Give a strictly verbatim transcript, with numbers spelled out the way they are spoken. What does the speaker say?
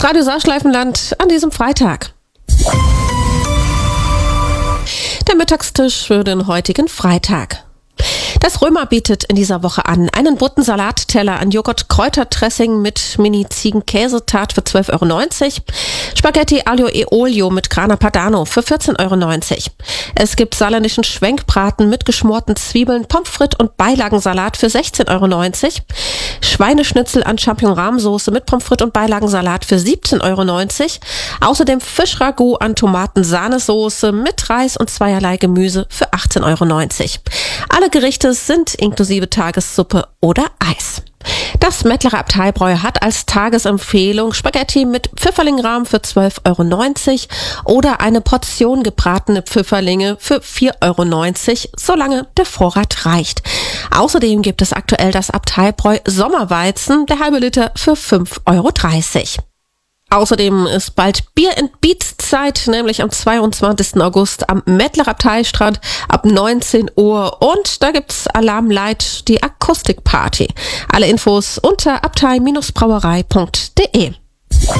Das Radio Saarschleifenland an diesem Freitag. Der Mittagstisch für den heutigen Freitag. Das Römer bietet in dieser Woche an einen bunten Salatteller an Joghurt-Kräuterdressing mit Mini-Ziegen-Käsetat für zwölf Euro neunzig, Spaghetti Aglio e Olio mit Grana Padano für vierzehn Euro neunzig. Es gibt saarländischen Schwenkbraten mit geschmorten Zwiebeln, Pommes frites und Beilagensalat für sechzehn Euro neunzig, Schweineschnitzel an Champignon-Rahmsoße mit Pommes frites und Beilagensalat für siebzehn Euro neunzig, außerdem Fischragout an Tomaten-Sahnesoße mit Reis und zweierlei Gemüse für achtzehn Euro neunzig. Alle Gerichte sind inklusive Tagessuppe oder Eis. Das Mettlerer Abteibräu hat als Tagesempfehlung Spaghetti mit Pfifferlingrahm für zwölf Euro neunzig oder eine Portion gebratene Pfifferlinge für vier Euro neunzig, solange der Vorrat reicht. Außerdem gibt es aktuell das Abteibräu Sommerweizen, der halbe Liter für fünf Euro dreißig. Außerdem ist bald Bier and Beats Zeit, nämlich am zweiundzwanzigsten August am Mettlerer Abteistrand ab neunzehn Uhr. Und da gibt's Alarm Light, die Akustikparty. Alle Infos unter abtei Bindestrich brauerei punkt de.